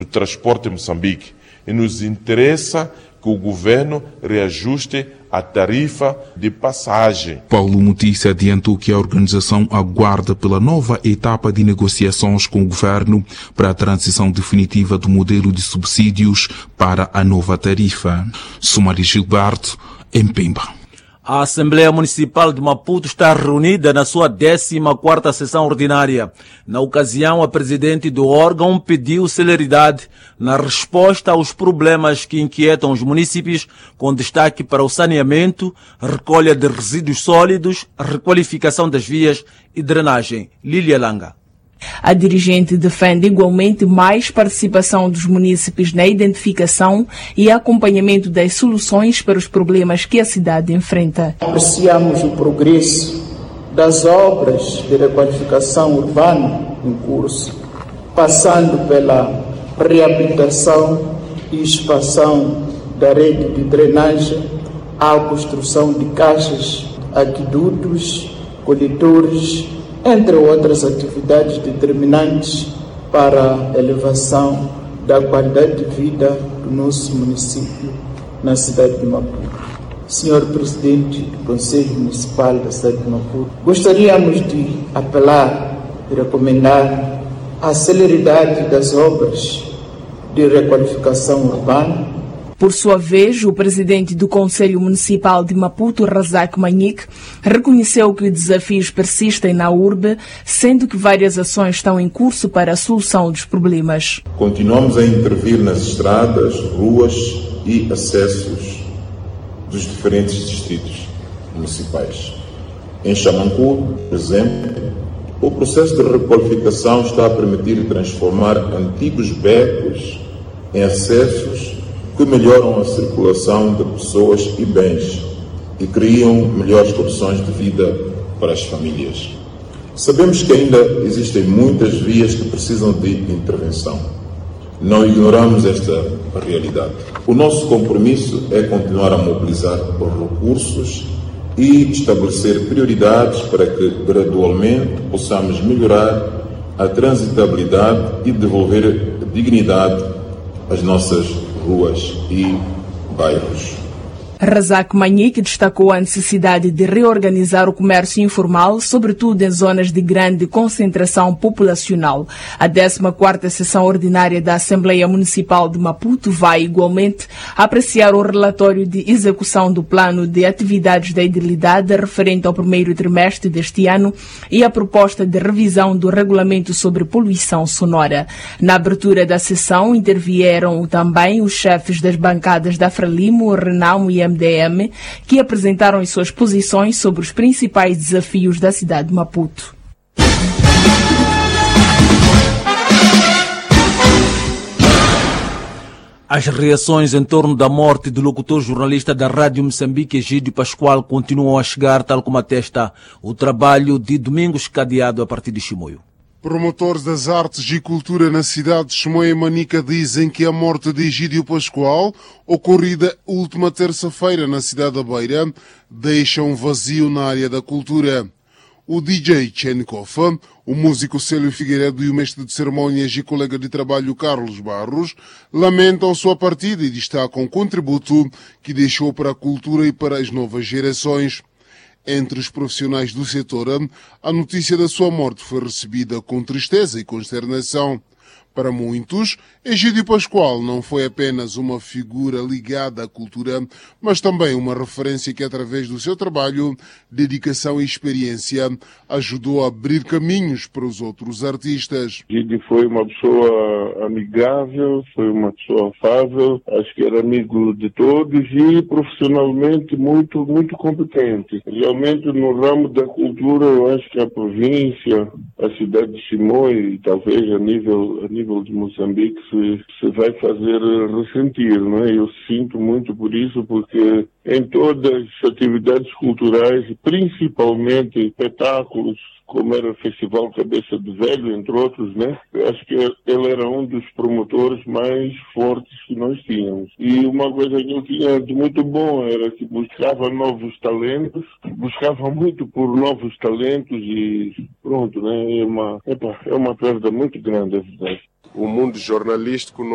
do transporte em Moçambique e nos interessa que o governo reajuste a tarifa de passagem. Paulo Mutícia adiantou que a organização aguarda pela nova etapa de negociações com o governo para a transição definitiva do modelo de subsídios para a nova tarifa. Sumari Gilberto, em Pemba. A Assembleia Municipal de Maputo está reunida na sua 14ª sessão ordinária. Na ocasião, a presidente do órgão pediu celeridade na resposta aos problemas que inquietam os municípios, com destaque para o saneamento, recolha de resíduos sólidos, requalificação das vias e drenagem. Lília Langa. A dirigente defende igualmente mais participação dos munícipes na identificação e acompanhamento das soluções para os problemas que a cidade enfrenta. Apreciamos o progresso das obras de requalificação urbana em curso, passando pela reabilitação e expansão da rede de drenagem, à construção de caixas, aquedutos, coletores, entre outras atividades determinantes para a elevação da qualidade de vida do nosso município na cidade de Maputo. Senhor Presidente do Conselho Municipal da cidade de Maputo, gostaríamos de apelar e recomendar a celeridade das obras de requalificação urbana. Por sua vez, o presidente do Conselho Municipal de Maputo, Razak Manhique, reconheceu que desafios persistem na urbe, sendo que várias ações estão em curso para a solução dos problemas. Continuamos a intervir nas estradas, ruas e acessos dos diferentes distritos municipais. Em Xamancu, por exemplo, o processo de requalificação está a permitir transformar antigos becos em acessos que melhoram a circulação de pessoas e bens e criam melhores condições de vida para as famílias. Sabemos que ainda existem muitas vias que precisam de intervenção. Não ignoramos esta realidade. O nosso compromisso é continuar a mobilizar os recursos e estabelecer prioridades para que gradualmente possamos melhorar a transitabilidade e devolver dignidade às nossas ruas e bairros. Razak Manhique destacou a necessidade de reorganizar o comércio informal, sobretudo em zonas de grande concentração populacional. A 14ª sessão ordinária da Assembleia Municipal de Maputo vai igualmente apreciar o relatório de execução do plano de atividades da idilidade referente ao primeiro trimestre deste ano e a proposta de revisão do regulamento sobre poluição sonora. Na abertura da sessão intervieram também os chefes das bancadas da Frelimo, Renamo e MDM, que apresentaram as suas posições sobre os principais desafios da cidade de Maputo. As reações em torno da morte do locutor jornalista da Rádio Moçambique, Egídio Pascoal, continuam a chegar, tal como atesta o trabalho de Domingos Cadeado a partir de Chimoio. Promotores das artes e cultura na cidade de Chimoio e Manica dizem que a morte de Egídio Pascoal, ocorrida última terça-feira na cidade da Beira, deixa um vazio na área da cultura. O DJ Chenkov, o músico Célio Figueiredo e o mestre de cerimônias e colega de trabalho Carlos Barros lamentam sua partida e destacam o contributo que deixou para a cultura e para as novas gerações. Entre os profissionais do setor, a notícia da sua morte foi recebida com tristeza e consternação. Para muitos, Egídio Pascoal não foi apenas uma figura ligada à cultura, mas também uma referência que, através do seu trabalho, dedicação e experiência, ajudou a abrir caminhos para os outros artistas. Egídio foi uma pessoa amigável, foi uma pessoa afável, acho que era amigo de todos e profissionalmente muito competente. Realmente, no ramo da cultura, eu acho que a província, a cidade de Chimoio e talvez a nível de Moçambique se vai fazer ressentir, não é? Eu sinto muito por isso, porque em todas as atividades culturais, principalmente espetáculos, como era o Festival Cabeça de Velho, entre outros, né? Eu acho que ele era um dos promotores mais fortes que nós tínhamos. E uma coisa que ele tinha de muito bom era que buscava novos talentos, buscava muito por novos talentos e pronto, né? É uma perda muito grande, é verdade. O mundo jornalístico